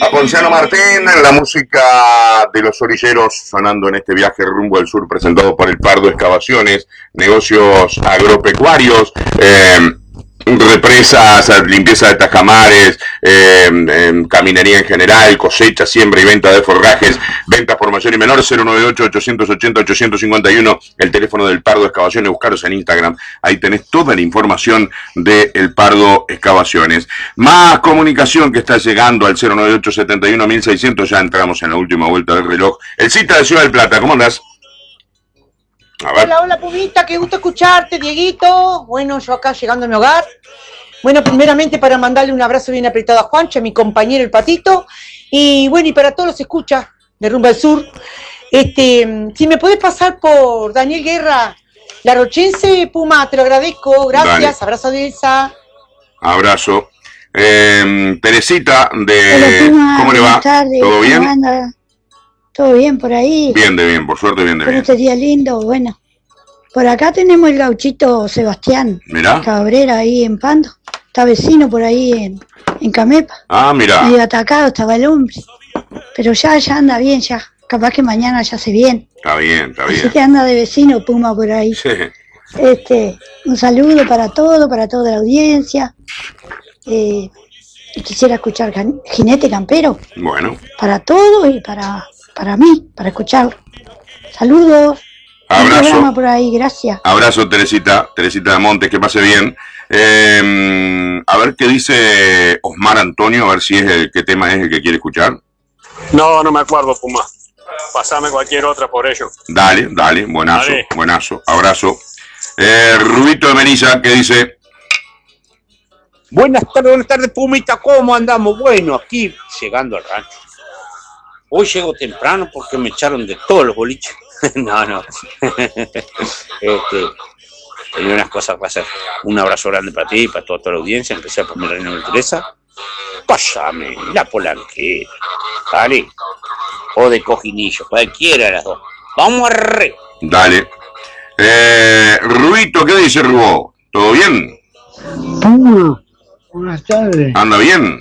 Ponciano Martín, la música de los orilleros sonando en este viaje rumbo al sur presentado por el Pardo Excavaciones, negocios agropecuarios, represas, limpieza de tajamares, caminería en general, cosecha, siembra y venta de forrajes, ventas por mayor y menor, 098-880-851, el teléfono del Pardo Excavaciones, buscaros en Instagram, ahí tenés toda la información del Pardo Excavaciones. Más comunicación que está llegando al 098-71-1600, ya entramos en la última vuelta del reloj. El Cita de Ciudad del Plata, ¿cómo andás? Hola, hola, Pumita, qué gusto escucharte, Dieguito. Bueno, yo acá llegando a mi hogar. Bueno, primeramente para mandarle un abrazo bien apretado a Juancho, a mi compañero el Patito. Y bueno, y para todos los escuchas de Rumbo al Sur. Si me podés pasar por Daniel Guerra, la Rochense, Puma, te lo agradezco. Gracias, dale. Abrazo de Elsa. Abrazo. Teresita de... Hola, Puma, ¿cómo le va? Tarde, ¿Todo bien? Anda? ¿Todo bien por ahí? Bien, de bien, por suerte bien de bien. Este día lindo, bueno. Por acá tenemos el gauchito Sebastián. Mirá. Cabrera ahí en Pando. Está vecino por ahí en Camepa. Ah, mirá. Y atacado estaba el hombre. Pero ya anda bien ya. Capaz que mañana ya se viene. Está bien, está bien. Así que anda de vecino Puma por ahí. Sí. Un saludo para toda la audiencia. Quisiera escuchar Jinete Campero. Bueno. Para todo y para mí, para escucharlo. Saludos. Abrazo. Un programa por ahí, gracias. Abrazo, Teresita de Montes, que pase bien. A ver qué dice Osmar Antonio, a ver si es qué tema es el que quiere escuchar. No me acuerdo, Puma. Pasame cualquier otra por ello. Dale, buenazo, dale. Buenazo, abrazo. Rubito de Menilla, ¿qué dice? Buenas tardes, Pumita, ¿cómo andamos? Bueno, aquí llegando al rancho. Hoy llego temprano porque me echaron de todos los boliches. No. Tenía unas cosas para hacer. Un abrazo grande para ti y para toda la audiencia. Empecé por mi reina de Teresa. Pásame la Polanquera. Dale. O de Cojinillo, cualquiera de las dos. Vamos a re. Dale. Rubito, ¿qué dice Rubó? ¿Todo bien? Puma, buenas tardes. ¿Anda bien?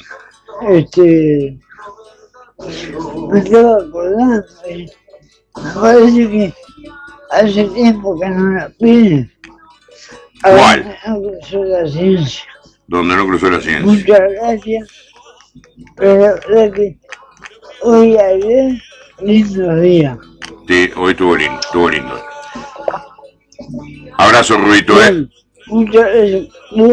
Me estaba acordando, me parece que hace tiempo que no la piden. ¿Cuál? No cruzó la ciencia. Donde no cruzó la ciencia. Muchas gracias, pero la verdad que hoy y ayer, lindo día. Sí, hoy estuvo lindo. Abrazo, Rubito, Muchas gracias.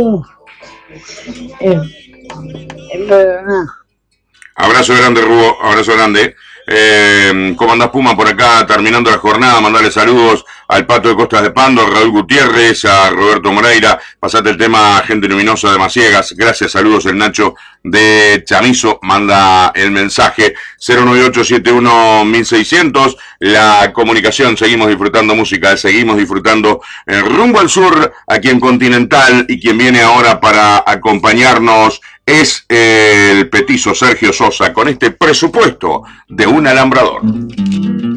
Perdona. Abrazo grande, Rubo, abrazo grande. ¿Cómo andás, Puma? Por acá, terminando la jornada, mandarle saludos al Pato de Costas de Pando, a Raúl Gutiérrez, a Roberto Moreira. Pasate el tema Gente Luminosa de Maciegas. Gracias, saludos. El Nacho de Chamizo manda el mensaje 098-71-1600. La comunicación, seguimos disfrutando música, seguimos disfrutando Rumbo al Sur, aquí en Continental, y quien viene ahora para acompañarnos es el petizo Sergio Sosa con este presupuesto de un alambrador.